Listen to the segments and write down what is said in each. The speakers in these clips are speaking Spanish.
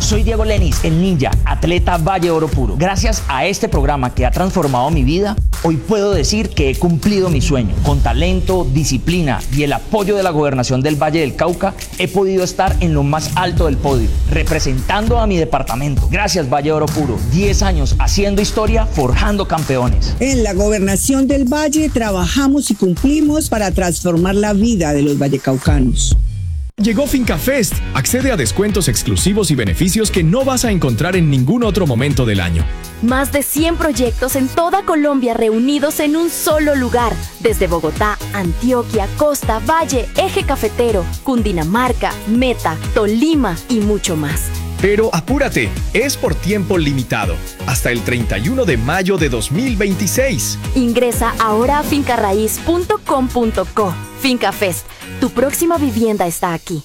Soy Diego Lenis, el ninja, atleta Valle Oro Puro. Gracias a este programa que ha transformado mi vida, hoy puedo decir que he cumplido mi sueño. Con talento, disciplina y el apoyo de la Gobernación del Valle del Cauca, he podido estar en lo más alto del podio, representando a mi departamento. Gracias, Valle Oro Puro. 10 años haciendo historia, forjando campeones. En la Gobernación del Valle trabajamos y cumplimos para transformar la vida de los vallecaucanos. Llegó FincaFest. Accede a descuentos exclusivos y beneficios que no vas a encontrar en ningún otro momento del año. Más de 100 proyectos en toda Colombia reunidos en un solo lugar. Desde Bogotá, Antioquia, Costa, Valle, Eje Cafetero, Cundinamarca, Meta, Tolima y mucho más. Pero apúrate, es por tiempo limitado, hasta el 31 de mayo de 2026. Ingresa ahora a fincarraiz.com.co. FincaFest, tu próxima vivienda está aquí.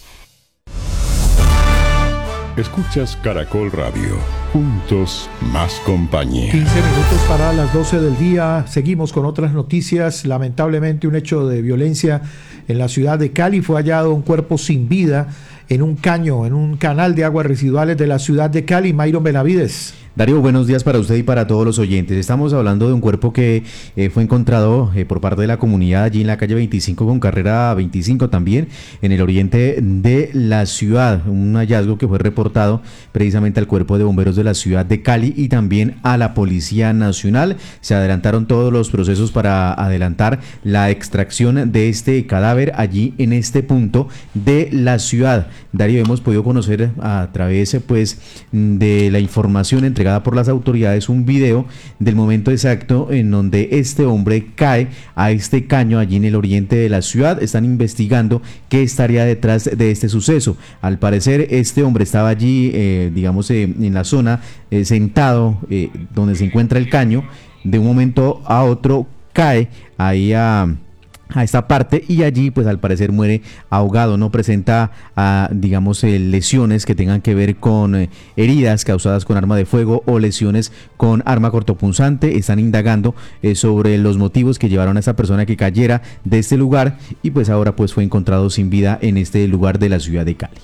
Escuchas Caracol Radio. Juntos, más compañía. 15 minutos para las 12 del día. Seguimos con otras noticias. Lamentablemente, un hecho de violencia en la ciudad de Cali. Fue hallado un cuerpo sin vida en un caño, en un canal de aguas residuales de la ciudad de Cali. Myron Benavides. Darío, buenos días para usted y para todos los oyentes. Estamos hablando de un cuerpo que fue encontrado por parte de la comunidad allí en la calle 25 con carrera 25 también, en el oriente de la ciudad. Un hallazgo que fue reportado precisamente al Cuerpo de Bomberos de la ciudad de Cali y también a la Policía Nacional. Se adelantaron todos los procesos para adelantar la extracción de este cadáver allí en este punto de la ciudad. Darío, hemos podido conocer a través de la información entregada por las autoridades un video del momento exacto en donde este hombre cae a este caño allí en el oriente de la ciudad. Están investigando qué estaría detrás de este suceso. Al parecer este hombre estaba allí en la zona sentado donde se encuentra el caño. De un momento a otro cae ahí a esta parte y allí pues al parecer muere ahogado. No presenta lesiones que tengan que ver con heridas causadas con arma de fuego o lesiones con arma cortopunzante. Están indagando sobre los motivos que llevaron a esta persona que cayera de este lugar y pues ahora pues fue encontrado sin vida en este lugar de la ciudad de Cali.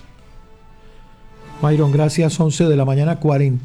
Myron, gracias. 11 de la mañana,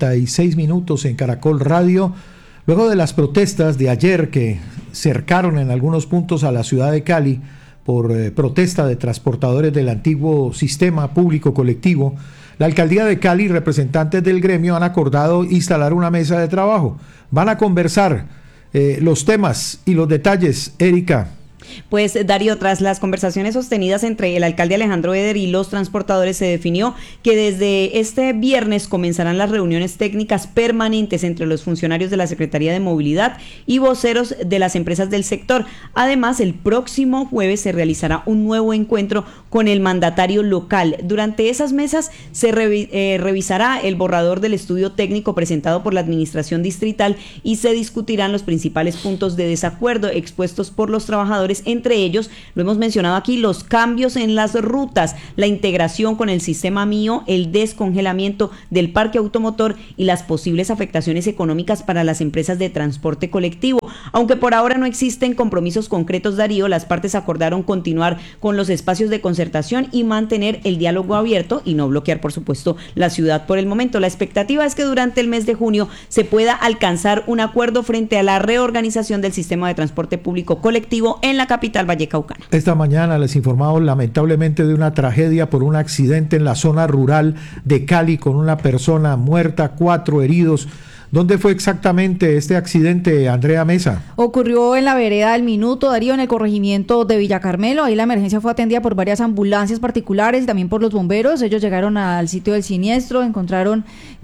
46 minutos en Caracol Radio. Luego de las protestas de ayer que cercaron en algunos puntos a la ciudad de Cali por protesta de transportadores del antiguo sistema público colectivo, la alcaldía de Cali y representantes del gremio han acordado instalar una mesa de trabajo. Van a conversar los temas y los detalles. Erika. Pues Darío, tras las conversaciones sostenidas entre el alcalde Alejandro Eder y los transportadores, se definió que desde este viernes comenzarán las reuniones técnicas permanentes entre los funcionarios de la Secretaría de Movilidad y voceros de las empresas del sector. Además, el próximo jueves se realizará un nuevo encuentro con el mandatario local. Durante esas mesas se revisará el borrador del estudio técnico presentado por la administración distrital y se discutirán los principales puntos de desacuerdo expuestos por los trabajadores. Entre ellos, lo hemos mencionado aquí, los cambios en las rutas, la integración con el sistema MIO, el descongelamiento del parque automotor y las posibles afectaciones económicas para las empresas de transporte colectivo. Aunque por ahora no existen compromisos concretos, Darío, las partes acordaron continuar con los espacios de concertación y mantener el diálogo abierto y no bloquear, por supuesto, la ciudad por el momento. La expectativa es que durante el mes de junio se pueda alcanzar un acuerdo frente a la reorganización del sistema de transporte público colectivo en la capital vallecaucana. Esta mañana les informamos lamentablemente de una tragedia por un accidente en la zona rural de Cali con una persona muerta, 4 heridos. ¿Dónde fue exactamente este accidente, Andrea Mesa? Ocurrió en la vereda del Minuto, Darío, en el corregimiento de Villa Carmelo. Ahí la emergencia fue atendida por varias ambulancias particulares y también por los bomberos. Ellos llegaron al sitio del siniestro, encontraron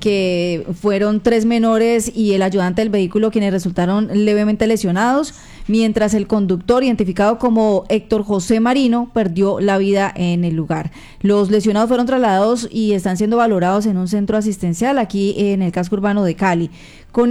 que fueron 3 menores y el ayudante del vehículo quienes resultaron levemente lesionados, mientras el conductor, identificado como Héctor José Marino, perdió la vida en el lugar. Los lesionados fueron trasladados y están siendo valorados en un centro asistencial aquí en el casco urbano de Cali. Como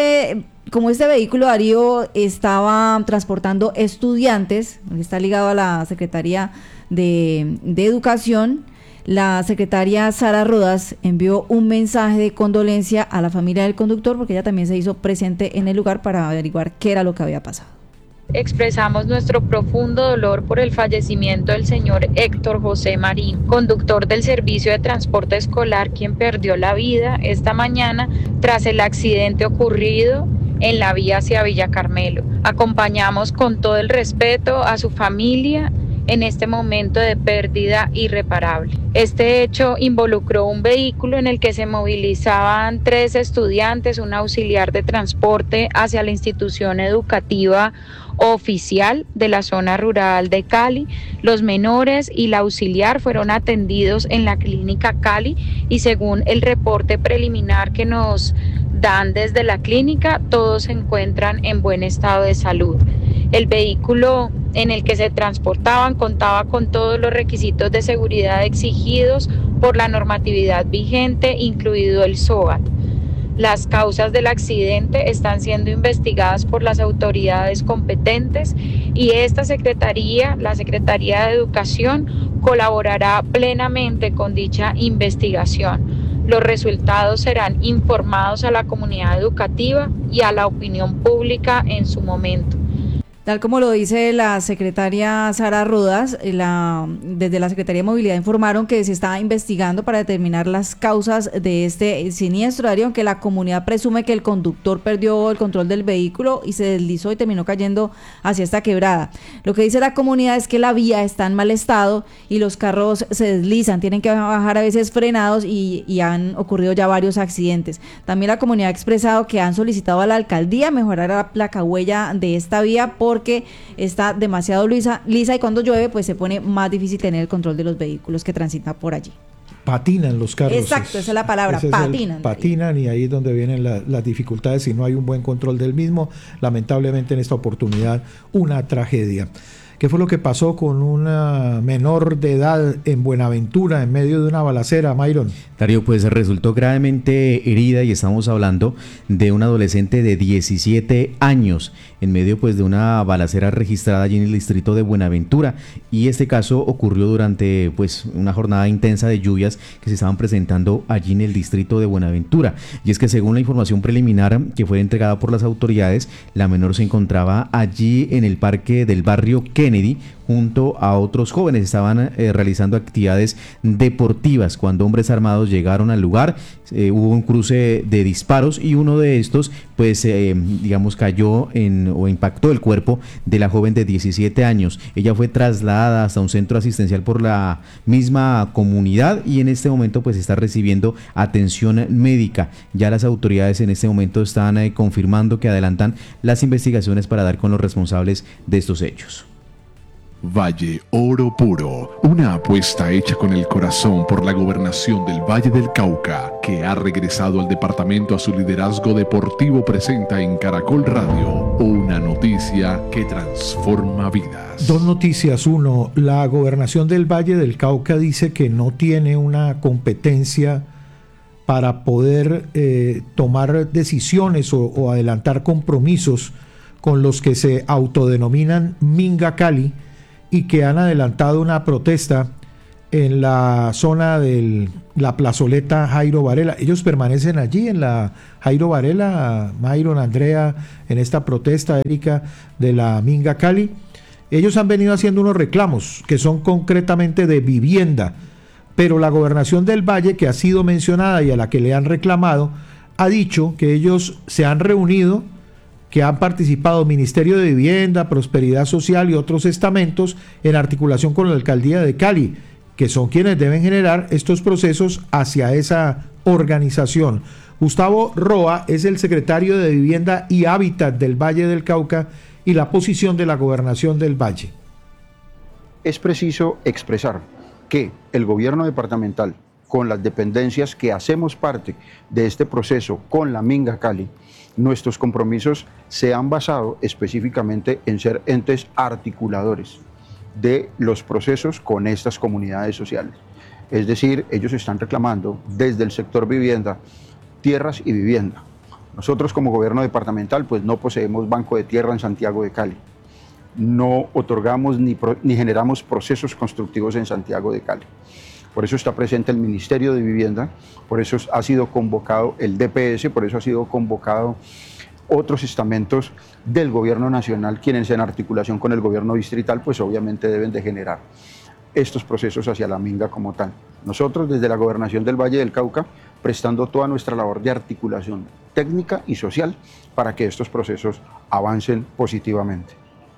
este vehículo, Darío, estaba transportando estudiantes, está ligado a la Secretaría de Educación, la secretaria Sara Rodas envió un mensaje de condolencia a la familia del conductor porque ella también se hizo presente en el lugar para averiguar qué era lo que había pasado. expresamos nuestro profundo dolor por el fallecimiento del señor Héctor José Marín, conductor del servicio de transporte escolar, quien perdió la vida esta mañana tras el accidente ocurrido en la vía hacia Villa Carmelo. Acompañamos con todo el respeto a su familia en este momento de pérdida irreparable. Este hecho involucró un vehículo en el que se movilizaban 3 estudiantes, un auxiliar de transporte hacia la institución educativa oficial de la zona rural de Cali. Los menores y la auxiliar fueron atendidos en la clínica Cali y según el reporte preliminar que nos dan desde la clínica, todos se encuentran en buen estado de salud. El vehículo en el que se transportaban contaba con todos los requisitos de seguridad exigidos por la normatividad vigente, incluido el SOAT. Las causas del accidente están siendo investigadas por las autoridades competentes y esta Secretaría, la Secretaría de Educación, colaborará plenamente con dicha investigación. Los resultados serán informados a la comunidad educativa y a la opinión pública en su momento. Tal como lo dice la secretaria Sara Rodas, desde la Secretaría de Movilidad informaron que se está investigando para determinar las causas de este siniestro, Darío, aunque la comunidad presume que el conductor perdió el control del vehículo y se deslizó y terminó cayendo hacia esta quebrada. Lo que dice la comunidad es que la vía está en mal estado y los carros se deslizan, tienen que bajar a veces frenados y han ocurrido ya varios accidentes. También la comunidad ha expresado que han solicitado a la alcaldía mejorar la placahuella de esta vía porque está demasiado lisa y cuando llueve pues se pone más difícil tener el control de los vehículos que transitan por allí. Patinan los carros. Exacto, esa es la palabra, patinan. Patinan y ahí es donde vienen las dificultades si no hay un buen control del mismo. Lamentablemente en esta oportunidad una tragedia. ¿Qué fue lo que pasó con una menor de edad en Buenaventura en medio de una balacera, Myron? Darío, pues resultó gravemente herida y estamos hablando de una adolescente de 17 años en medio pues de una balacera registrada allí en el distrito de Buenaventura, y este caso ocurrió durante pues una jornada intensa de lluvias que se estaban presentando allí en el distrito de Buenaventura. Y es que según la información preliminar que fue entregada por las autoridades, la menor se encontraba allí en el parque del barrio Kennedy junto a otros jóvenes. Estaban realizando actividades deportivas cuando hombres armados llegaron al lugar. Hubo un cruce de disparos y uno de estos pues cayó o impactó el cuerpo de la joven de 17 años. Ella fue trasladada hasta un centro asistencial por la misma comunidad y en este momento pues está recibiendo atención médica. Ya las autoridades en este momento están confirmando que adelantan las investigaciones para dar con los responsables de estos hechos. Valle Oro Puro, una apuesta hecha con el corazón por la gobernación del Valle del Cauca, que ha regresado al departamento a su liderazgo deportivo, presenta en Caracol Radio una noticia que transforma vidas. Dos noticias. Uno, la gobernación del Valle del Cauca dice que no tiene una competencia para poder tomar decisiones o adelantar compromisos con los que se autodenominan Minga Cali, y que han adelantado una protesta en la zona de la plazoleta Jairo Varela. Ellos permanecen allí en la Jairo Varela, Myron, Andrea, en esta protesta, Erika, de la Minga Cali. Ellos han venido haciendo unos reclamos que son concretamente de vivienda, pero la gobernación del Valle, que ha sido mencionada y a la que le han reclamado, ha dicho que ellos se han reunido, que han participado Ministerio de Vivienda, Prosperidad Social y otros estamentos en articulación con la Alcaldía de Cali, que son quienes deben generar estos procesos hacia esa organización. Gustavo Roa es el secretario de Vivienda y Hábitat del Valle del Cauca y la posición de la gobernación del Valle. Es preciso expresar que el gobierno departamental, con las dependencias que hacemos parte de este proceso con la Minga Cali, nuestros compromisos se han basado específicamente en ser entes articuladores de los procesos con estas comunidades sociales. Es decir, ellos están reclamando desde el sector vivienda, tierras y vivienda. Nosotros como gobierno departamental pues no poseemos banco de tierra en Santiago de Cali. No otorgamos ni generamos procesos constructivos en Santiago de Cali. Por eso está presente el Ministerio de Vivienda, por eso ha sido convocado el DPS, por eso ha sido convocado otros estamentos del gobierno nacional, quienes en articulación con el gobierno distrital, pues obviamente deben de generar estos procesos hacia la minga como tal. Nosotros desde la Gobernación del Valle del Cauca, prestando toda nuestra labor de articulación técnica y social para que estos procesos avancen positivamente.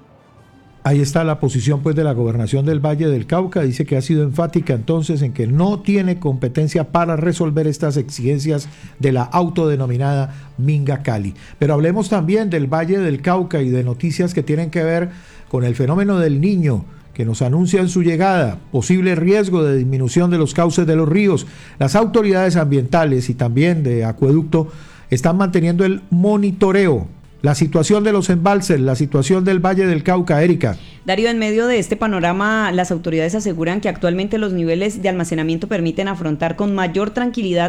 Ahí está la posición pues de la Gobernación del Valle del Cauca, dice que ha sido enfática entonces en que no tiene competencia para resolver estas exigencias de la autodenominada Minga Cali. Pero hablemos también del Valle del Cauca y de noticias que tienen que ver con el fenómeno del Niño, que nos anuncian su llegada, posible riesgo de disminución de los cauces de los ríos. Las autoridades ambientales y también de acueducto están manteniendo el monitoreo. La situación de los embalses, la situación del Valle del Cauca, Erika. Darío, en medio de este panorama, las autoridades aseguran que actualmente los niveles de almacenamiento permiten afrontar con mayor tranquilidad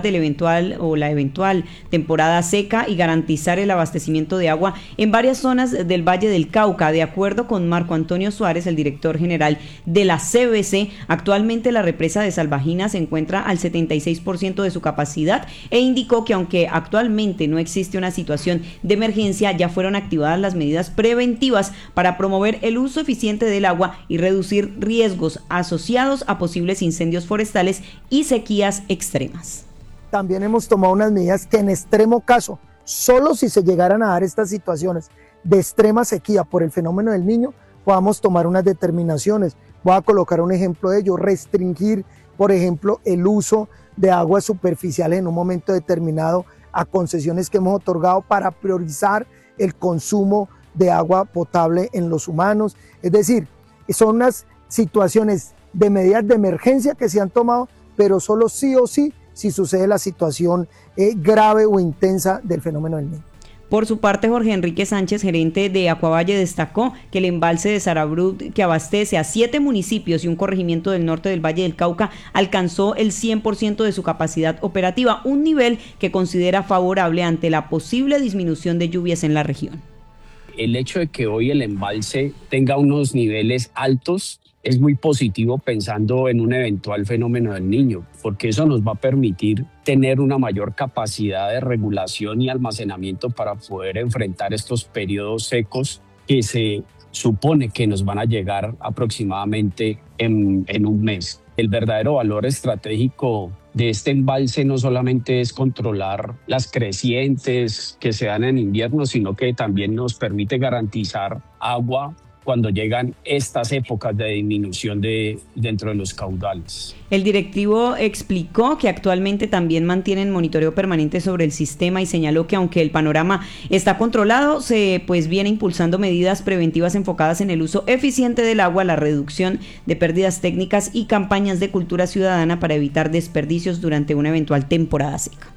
la eventual temporada seca y garantizar el abastecimiento de agua en varias zonas del Valle del Cauca. De acuerdo con Marco Antonio Suárez, el director general de la CBC, actualmente la represa de Salvajina se encuentra al 76% de su capacidad e indicó que aunque actualmente no existe una situación de emergencia, ya fueron activadas las medidas preventivas para promover el uso eficiente del agua y reducir riesgos asociados a posibles incendios forestales y sequías extremas. También hemos tomado unas medidas que en extremo caso, solo si se llegaran a dar estas situaciones de extrema sequía por el fenómeno del Niño, podamos tomar unas determinaciones. Voy a colocar un ejemplo de ello, restringir, por ejemplo, el uso de aguas superficiales en un momento determinado a concesiones que hemos otorgado para priorizar el consumo de agua potable en los humanos. Es decir, son unas situaciones de medidas de emergencia que se han tomado, pero solo sí o sí si sucede la situación grave o intensa del fenómeno del Niño. Por su parte, Jorge Enrique Sánchez, gerente de Acuavalle, destacó que el embalse de Sarabrud, que abastece a 7 municipios y un corregimiento del norte del Valle del Cauca, alcanzó el 100% de su capacidad operativa, un nivel que considera favorable ante la posible disminución de lluvias en la región. El hecho de que hoy el embalse tenga unos niveles altos es muy positivo pensando en un eventual fenómeno del Niño, porque eso nos va a permitir tener una mayor capacidad de regulación y almacenamiento para poder enfrentar estos periodos secos que se supone que nos van a llegar aproximadamente en un mes. El verdadero valor estratégico de este embalse no solamente es controlar las crecientes que se dan en invierno, sino que también nos permite garantizar agua cuando llegan estas épocas de disminución dentro de los caudales. El directivo explicó que actualmente también mantienen monitoreo permanente sobre el sistema y señaló que aunque el panorama está controlado, se viene impulsando medidas preventivas enfocadas en el uso eficiente del agua, la reducción de pérdidas técnicas y campañas de cultura ciudadana para evitar desperdicios durante una eventual temporada seca.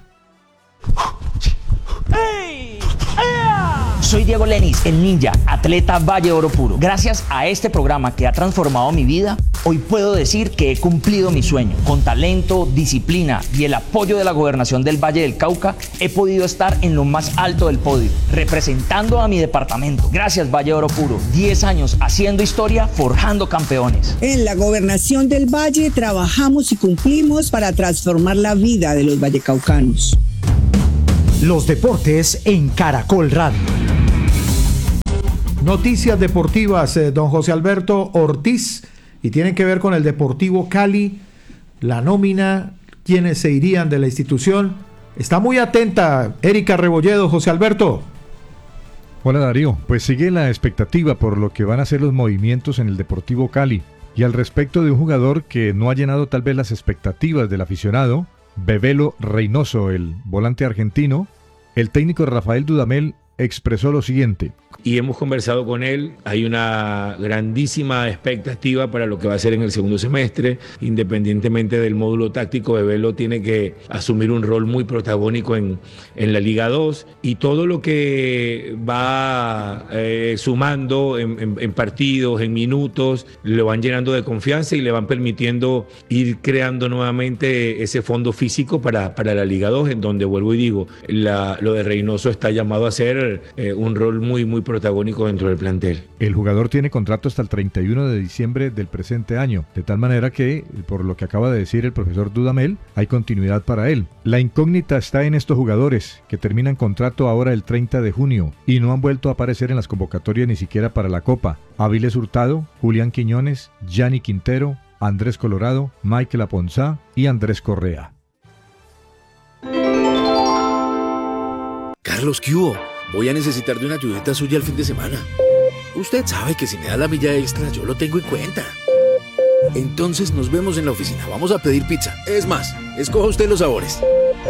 Soy Diego Lenis, el ninja, atleta Valle Oro Puro. Gracias a este programa que ha transformado mi vida, hoy puedo decir que he cumplido mi sueño. Con talento, disciplina y el apoyo de la Gobernación del Valle del Cauca, he podido estar en lo más alto del podio, representando a mi departamento. Gracias, Valle Oro Puro. 10 años haciendo historia, forjando campeones. En la Gobernación del Valle trabajamos y cumplimos para transformar la vida de los vallecaucanos. Los deportes en Caracol Radio. Noticias deportivas, don José Alberto Ortiz, y tienen que ver con el Deportivo Cali, la nómina, quienes se irían de la institución. Está muy atenta Erika Rebolledo, José Alberto. Hola Darío, pues sigue la expectativa por lo que van a ser los movimientos en el Deportivo Cali. Y al respecto de un jugador que no ha llenado tal vez las expectativas del aficionado, Bebelo Reynoso, el volante argentino, el técnico Rafael Dudamel expresó lo siguiente. Y hemos conversado con él, hay una grandísima expectativa para lo que va a ser en el segundo semestre, independientemente del módulo táctico. Bebelo tiene que asumir un rol muy protagónico en la Liga 2 y todo lo que va sumando en partidos, en minutos, lo van llenando de confianza y le van permitiendo ir creando nuevamente ese fondo físico para la Liga 2, en donde vuelvo y digo, lo de Reynoso está llamado a ser tener un rol muy, muy protagónico dentro del plantel. El jugador tiene contrato hasta el 31 de diciembre del presente año, de tal manera que, por lo que acaba de decir el profesor Dudamel, hay continuidad para él. La incógnita está en estos jugadores, que terminan contrato ahora el 30 de junio y no han vuelto a aparecer en las convocatorias ni siquiera para la Copa. Aviles Hurtado, Julián Quiñones, Gianni Quintero, Andrés Colorado, Michael Aponzá y Andrés Correa. Carlos, ¿qué hubo? Voy a necesitar de una ayudita suya el fin de semana. Usted sabe que si me da la milla extra, yo lo tengo en cuenta. Entonces nos vemos en la oficina. Vamos a pedir pizza. Es más, escoja usted los sabores.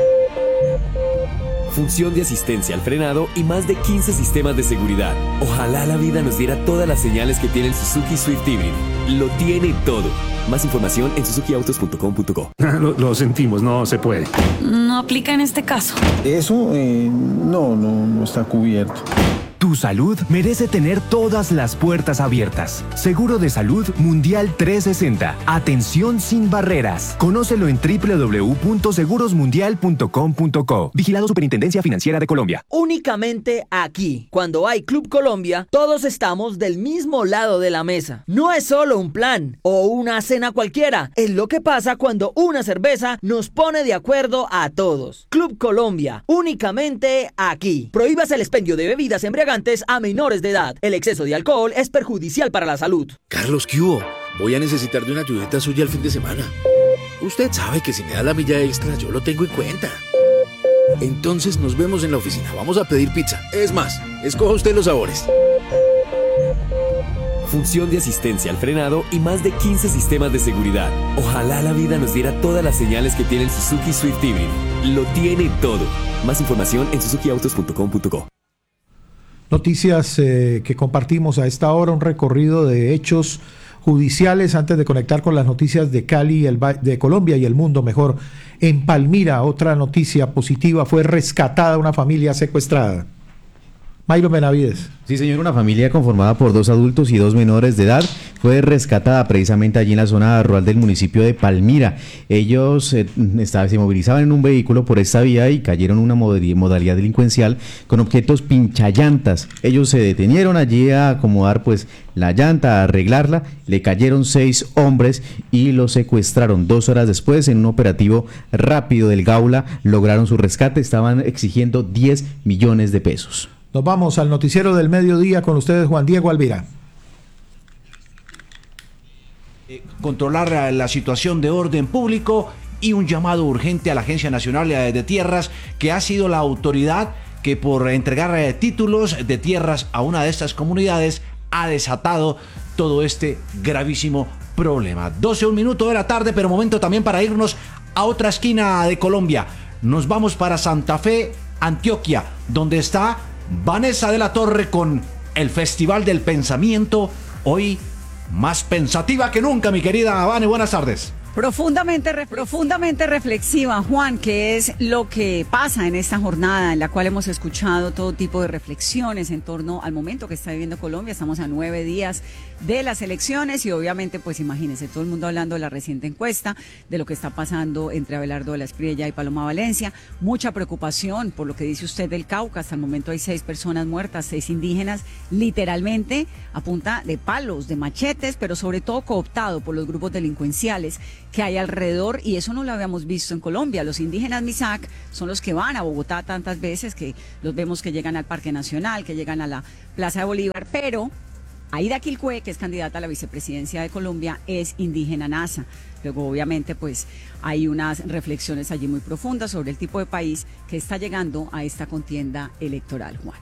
Función de asistencia al frenado y más de 15 sistemas de seguridad. Ojalá la vida nos diera todas las señales que tiene el Suzuki Swift Hybrid. Lo tiene todo. Más información en suzukiautos.com.co. Lo sentimos, no se puede. No aplica en este caso. Eso no está cubierto. Tu salud merece tener todas las puertas abiertas. Seguro de Salud Mundial 360. Atención sin barreras. Conócelo en www.segurosmundial.com.co. Vigilado Superintendencia Financiera de Colombia. Únicamente aquí, cuando hay Club Colombia, todos estamos del mismo lado de la mesa. No es solo un plan o una cena cualquiera. Es lo que pasa cuando una cerveza nos pone de acuerdo a todos. Club Colombia, únicamente aquí. Prohíbas el expendio de bebidas embriagantes a menores de edad. El exceso de alcohol es perjudicial para la salud. Carlos, ¿qué hubo? Voy a necesitar de una ayudita suya el fin de semana. Usted sabe que si me da la milla extra, yo lo tengo en cuenta. Entonces nos vemos en la oficina. Vamos a pedir pizza. Es más, escoja usted los sabores. Función de asistencia al frenado y más de 15 sistemas de seguridad. Ojalá la vida nos diera todas las señales que tiene el Suzuki Swift Hybrid. Lo tiene todo. Más información en suzukiautos.com.co. Noticias que compartimos a esta hora, un recorrido de hechos judiciales antes de conectar con las noticias de Cali, de Colombia y el mundo mejor. En Palmira, otra noticia positiva, fue rescatada una familia secuestrada. Mayron Benavides. Sí, señor, una familia conformada por 2 adultos y 2 menores de edad fue rescatada precisamente allí en la zona rural del municipio de Palmira. Ellos se movilizaban en un vehículo por esta vía y cayeron en una modalidad delincuencial con objetos pinchallantas. Ellos se detenieron allí a acomodar pues la llanta, a arreglarla, le cayeron 6 hombres y los secuestraron. 2 horas después, en un operativo rápido del Gaula, lograron su rescate. Estaban exigiendo 10 millones de pesos. Nos vamos al noticiero del mediodía con ustedes, Juan Diego Alvira. Controlar la situación de orden público y un llamado urgente a la Agencia Nacional de Tierras, que ha sido la autoridad que por entregar títulos de tierras a una de estas comunidades ha desatado todo este gravísimo problema. 12:01 de la tarde, pero momento también para irnos a otra esquina de Colombia. Nos vamos para Santa Fe, Antioquia, donde está Vanessa de la Torre con el Festival del Pensamiento, hoy más pensativa que nunca, mi querida Vane, buenas tardes. Profundamente reflexiva, Juan, que es lo que pasa en esta jornada en la cual hemos escuchado todo tipo de reflexiones en torno al momento que está viviendo Colombia. Estamos a 9 días de las elecciones y obviamente, pues imagínense, todo el mundo hablando de la reciente encuesta, de lo que está pasando entre Abelardo de la Espriella y Paloma Valencia. Mucha preocupación por lo que dice usted del Cauca. Hasta el momento hay 6 personas muertas, 6 indígenas, literalmente a punta de palos, de machetes, pero sobre todo cooptado por los grupos delincuenciales que hay alrededor, y eso no lo habíamos visto en Colombia. Los indígenas Misak son los que van a Bogotá tantas veces, que los vemos que llegan al Parque Nacional, que llegan a la Plaza de Bolívar, pero Aida Quilcue, que es candidata a la vicepresidencia de Colombia, es indígena nasa. Luego, obviamente, pues hay unas reflexiones allí muy profundas sobre el tipo de país que está llegando a esta contienda electoral, Juan.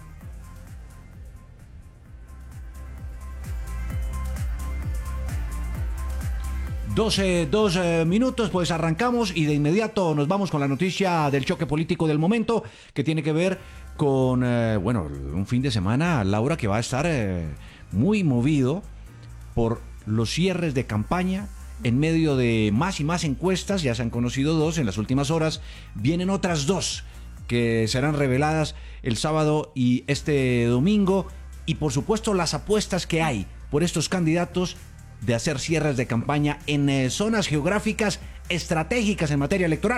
12 minutos, pues arrancamos y de inmediato nos vamos con la noticia del choque político del momento, que tiene que ver con, un fin de semana, Laura, que va a estar muy movido por los cierres de campaña. En medio de más y más encuestas, ya se han conocido 2 en las últimas horas, vienen otras 2 que serán reveladas el sábado y este domingo, y por supuesto las apuestas que hay por estos candidatos de hacer cierres de campaña en zonas geográficas estratégicas en materia electoral.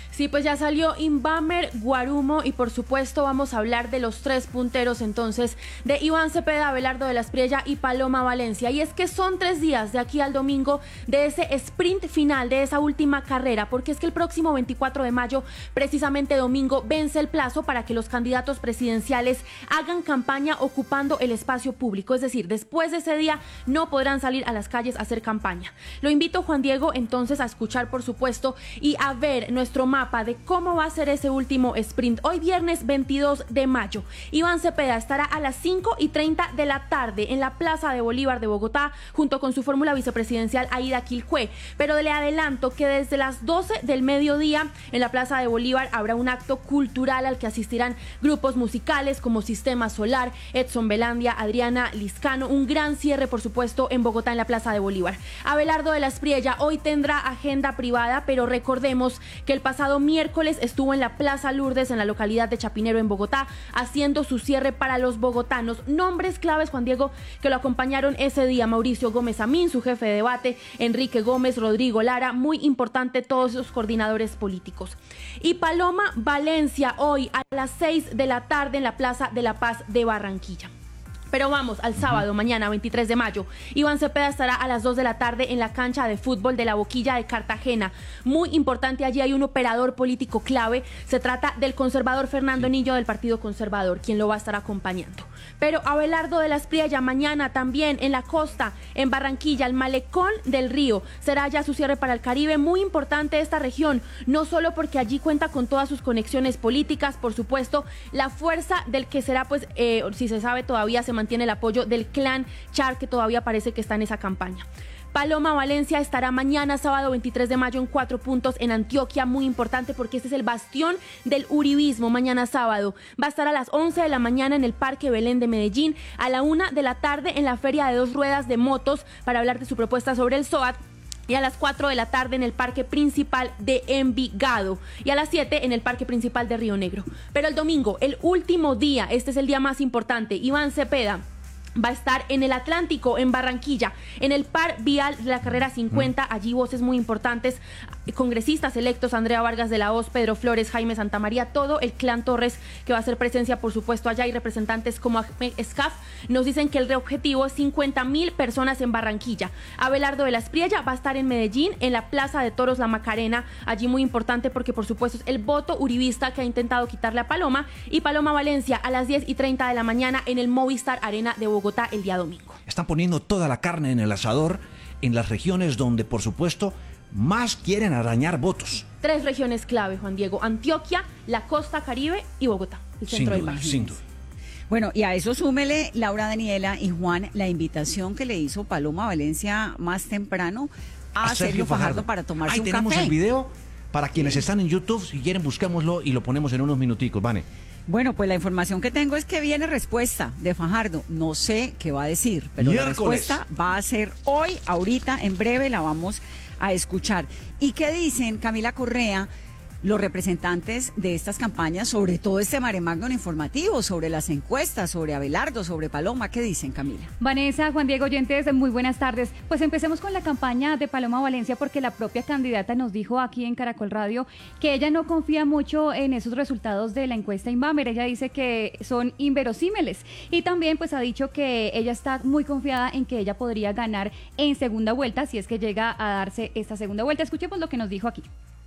Sí, pues ya salió Invamer, Guarumo y por supuesto vamos a hablar de los 3 punteros entonces de Iván Cepeda, Abelardo de la Espriella y Paloma Valencia. Y es que son 3 días de aquí al domingo de ese sprint final, de esa última carrera, porque es que el próximo 24 de mayo, precisamente domingo, vence el plazo para que los candidatos presidenciales hagan campaña ocupando el espacio público. Es decir, después de ese día no podrán salir a las calles a hacer campaña. Lo invito, Juan Diego, entonces a escuchar, por supuesto, y a ver nuestro mapa de cómo va a ser ese último sprint. Hoy viernes 22 de mayo, Iván Cepeda estará a las 5:30 de la tarde en la Plaza de Bolívar de Bogotá junto con su fórmula vicepresidencial Aida Quilcue, pero le adelanto que desde las 12 del mediodía en la Plaza de Bolívar habrá un acto cultural al que asistirán grupos musicales como Sistema Solar, Edson Belandia, Adriana Liscano, un gran cierre por supuesto en Bogotá en la Plaza de Bolívar. Abelardo de la Espriella hoy tendrá agenda privada, pero recordemos que el pasado miércoles estuvo en la Plaza Lourdes en la localidad de Chapinero en Bogotá haciendo su cierre para los bogotanos. Nombres claves, Juan Diego, que lo acompañaron ese día: Mauricio Gómez Amín, su jefe de debate, Enrique Gómez, Rodrigo Lara, muy importante todos esos coordinadores políticos. Y Paloma Valencia hoy a las 6 de la tarde en la Plaza de la Paz de Barranquilla. Pero vamos al sábado, mañana 23 de mayo. Iván Cepeda estará a las 2 de la tarde en la cancha de fútbol de la Boquilla de Cartagena. Muy importante, allí hay un operador político clave. Se trata del conservador Fernando Nillo del Partido Conservador, quien lo va a estar acompañando. Pero Abelardo de la Espriella mañana también en la costa, en Barranquilla, el Malecón del Río. Será ya su cierre para el Caribe. Muy importante esta región, no solo porque allí cuenta con todas sus conexiones políticas, por supuesto, la fuerza del que será, pues, si se sabe todavía, se mantiene el apoyo del clan Char, que todavía parece que está en esa campaña. Paloma Valencia estará mañana, sábado 23 de mayo, en 4 puntos en Antioquia, muy importante porque este es el bastión del uribismo. Mañana sábado va a estar a las 11 de la mañana en el Parque Belén de Medellín, a la 1 de la tarde en la Feria de 2 Ruedas de Motos para hablar de su propuesta sobre el SOAT, y a las 4 de la tarde en el Parque Principal de Envigado y a las 7 en el Parque Principal de Río Negro. Pero el domingo, el último día, este es el día más importante, Iván Cepeda va a estar en el Atlántico, en Barranquilla, en el par vial de la carrera 50, allí voces muy importantes, congresistas electos, Andrea Vargas de la Hoz, Pedro Flores, Jaime Santamaría, todo el clan Torres que va a hacer presencia por supuesto allá, y representantes como Ahmed Escaf nos dicen que el objetivo es 50,000 personas en Barranquilla. Abelardo de la Espriella va a estar en Medellín, en la Plaza de Toros La Macarena, allí muy importante porque por supuesto es el voto uribista que ha intentado quitarle a Paloma, y Paloma Valencia a las 10:30 de la mañana en el Movistar Arena de Bogotá el día domingo. Están poniendo toda la carne en el asador en las regiones donde, por supuesto, más quieren arañar votos. 3 regiones clave, Juan Diego: Antioquia, la costa Caribe y Bogotá, el centro del país. Sin duda. Bueno, y a eso súmele, Laura, Daniela y Juan, la invitación que le hizo Paloma Valencia más temprano a Sergio Fajardo para tomarse un café. Ahí tenemos el video para quienes están en YouTube. Si quieren, busquémoslo y lo ponemos en unos minuticos, Vane. Bueno, pues la información que tengo es que viene respuesta de Fajardo. No sé qué va a decir, pero la respuesta va a ser hoy, ahorita, en breve la vamos a escuchar. ¿Y qué dicen, Camila Correa, los representantes de estas campañas, sobre todo este maremagno informativo, sobre las encuestas, sobre Abelardo, sobre Paloma? ¿Qué dicen, Camila? Vanessa, Juan Diego, oyentes, muy buenas tardes. Pues empecemos con la campaña de Paloma Valencia, porque la propia candidata nos dijo aquí en Caracol Radio que ella no confía mucho en esos resultados de la encuesta Invamer. Ella dice que son inverosímiles, y también pues ha dicho que ella está muy confiada en que ella podría ganar en segunda vuelta si es que llega a darse esta segunda vuelta. Escuchemos lo que nos dijo aquí.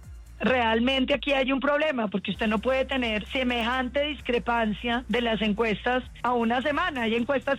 Realmente aquí hay un problema, porque usted no puede tener semejante discrepancia de las encuestas a una semana. Hay encuestas